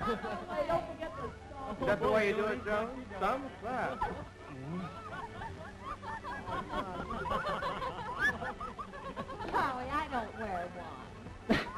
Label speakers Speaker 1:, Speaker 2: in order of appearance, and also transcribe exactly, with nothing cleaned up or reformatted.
Speaker 1: Hey, don't forget the...
Speaker 2: Is that the way you do it, Joe? Some? What's that?